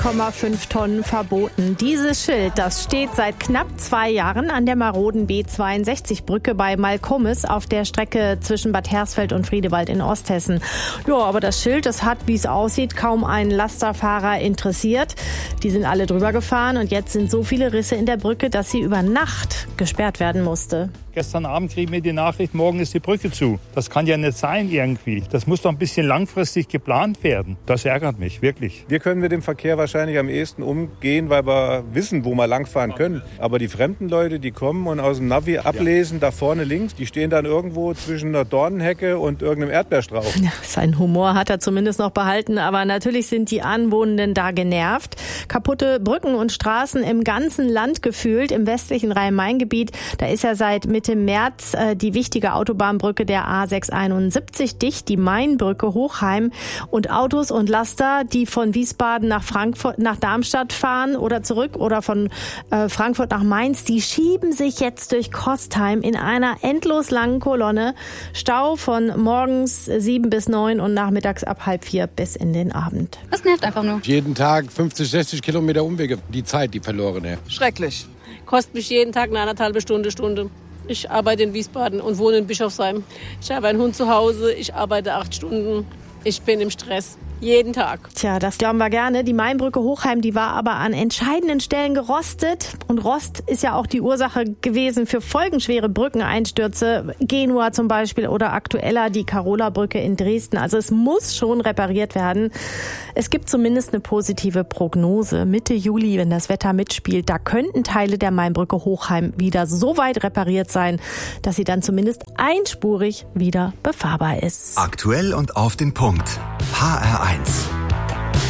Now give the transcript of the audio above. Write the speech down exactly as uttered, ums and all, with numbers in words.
Komma fünf Tonnen verboten. Dieses Schild, das steht seit knapp zwei Jahren an der maroden B zweiundsechzig Brücke bei Malkummes auf der Strecke zwischen Bad Hersfeld und Friedewald in Osthessen. Ja, aber das Schild, das hat, wie es aussieht, kaum einen Lasterfahrer interessiert. Die sind alle drüber gefahren und jetzt sind so viele Risse in der Brücke, dass sie über Nacht gesperrt werden musste. Gestern Abend kriegen wir die Nachricht, morgen ist die Brücke zu. Das kann ja nicht sein irgendwie. Das muss doch ein bisschen langfristig geplant werden. Das ärgert mich, wirklich. Wir können mit dem Verkehr wahrscheinlich am ehesten umgehen, weil wir wissen, wo wir langfahren können. Aber die fremden Leute, die kommen und aus dem Navi ablesen, ja. Da vorne links, die stehen dann irgendwo zwischen einer Dornenhecke und irgendeinem Erdbeerstrauch. Ja, seinen Humor hat er zumindest noch behalten, aber natürlich sind die Anwohnenden da genervt. Kaputte Brücken und Straßen im ganzen Land gefühlt, im westlichen Rhein-Main-Gebiet. Da ist ja seit Mitte März äh, die wichtige Autobahnbrücke der A sechshunderteinundsiebzig dicht, die Mainbrücke Hochheim. Und Autos und Laster, die von Wiesbaden nach Frankfurt, nach Darmstadt fahren oder zurück oder von äh, Frankfurt nach Mainz, die schieben sich jetzt durch Kostheim in einer endlos langen Kolonne. Stau von morgens sieben bis neun und nachmittags ab halb vier bis in den Abend. Das nervt einfach nur. Jeden Tag fünfzig, sechzig Kilometer Umwege, die Zeit, die verlorene. Schrecklich. Kostet mich jeden Tag eine anderthalbe Stunde, Stunde. Ich arbeite in Wiesbaden und wohne in Bischofsheim. Ich habe einen Hund zu Hause, ich arbeite acht Stunden. Ich bin im Stress. Jeden Tag. Tja, das glauben wir gerne. Die Mainbrücke Hochheim, die war aber an entscheidenden Stellen gerostet. Und Rost ist ja auch die Ursache gewesen für folgenschwere Brückeneinstürze. Genua zum Beispiel oder aktueller die Karola-Brücke in Dresden. Also es muss schon repariert werden. Es gibt zumindest eine positive Prognose. Mitte Juli, wenn das Wetter mitspielt, da könnten Teile der Mainbrücke Hochheim wieder so weit repariert sein, dass sie dann zumindest einspurig wieder befahrbar ist. Aktuell und auf den Punkt. H R eins.